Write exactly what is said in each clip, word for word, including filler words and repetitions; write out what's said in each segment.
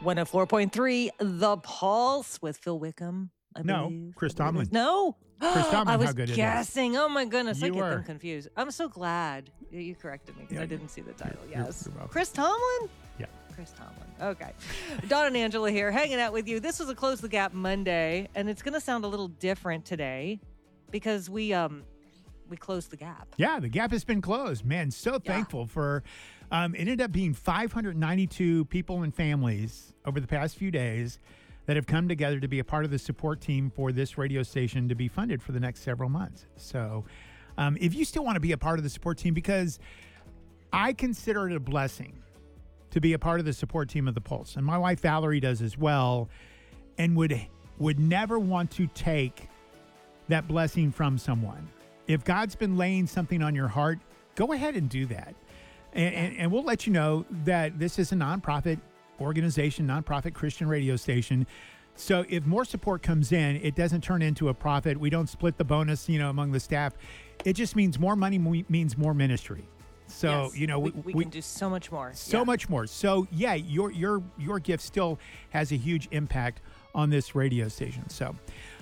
one oh four point three The Pulse with Phil Wickham, I No, believe. Chris I believe it is. Tomlin. No? Chris Tomlin, I was how good it is. guessing. Oh, my goodness. I You get were. them confused. I'm so glad you you corrected me because Yeah, I didn't see the title. you're- Yes. you're welcome. Chris Tomlin? Yeah. Chris Tomlin. Okay. Don and Angela here, hanging out with you. This was a Close the Gap Monday, and it's going to sound a little different today because we um we closed the gap. Yeah, the gap has been closed. Man, so thankful for um, it ended up being five hundred ninety-two people and families over the past few days that have come together to be a part of the support team for this radio station to be funded for the next several months. So um, if you still want to be a part of the support team, because I consider it a blessing to be a part of the support team of the Pulse, and my wife Valerie does as well, and would would never want to take that blessing from someone. If God's been laying something on your heart, go ahead and do that. And, and, and we'll let you know that this is a nonprofit organization, nonprofit Christian radio station. So if more support comes in, it doesn't turn into a profit. We don't split the bonus, you know, among the staff. It just means more money mo- means more ministry. So, Yes, you know, we, we, we, we can do so much more. so Yeah. much more. So, yeah, your your your gift still has a huge impact on this radio station. So,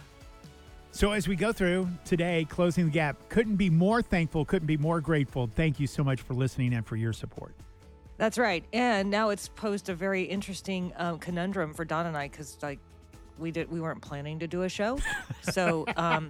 so as we go through today, closing the gap, couldn't be more thankful, couldn't be more grateful. Thank you so much for listening and for your support. That's right. And now it's posed a very interesting um, conundrum for Don and I because, like, we did we weren't planning to do a show, so um,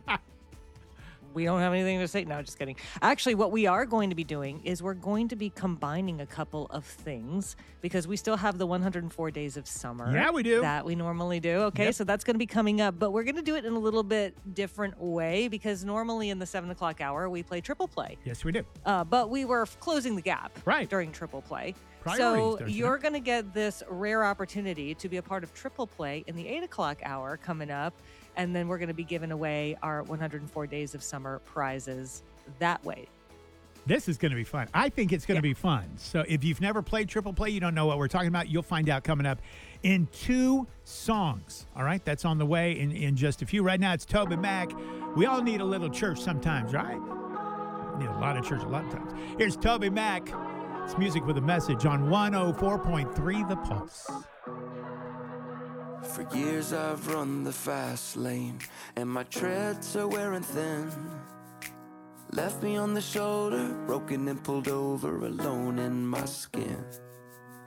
we don't have anything to say. No, just kidding. Actually, what we are going to be doing is we're going to be combining a couple of things because we still have the one hundred four days of summer. Yeah, we do. That we normally do. Okay, Yep. so that's going to be coming up, but we're going to do it in a little bit different way because normally in the seven o'clock hour we play triple play. Yes, we do. Uh, but we were f- closing the gap Right. during Triple Play. Priorities, so don't you you're know? going to get this rare opportunity to be a part of Triple Play in the eight o'clock hour coming up. And then we're going to be giving away our one hundred four Days of Summer prizes that way. This is going to be fun. I think it's going to Yeah. be fun. So if you've never played Triple Play, you don't know what we're talking about, you'll find out coming up in two songs. All right, that's on the way in, in just a few. Right now, it's Toby Mac. We all need a little church sometimes, right? We need a lot of church a lot of times. Here's Toby Mac. It's music with a message on one oh four point three The Pulse. For years I've run the fast lane, and my treads are wearing thin. Left me on the shoulder, broken and pulled over, alone in my skin.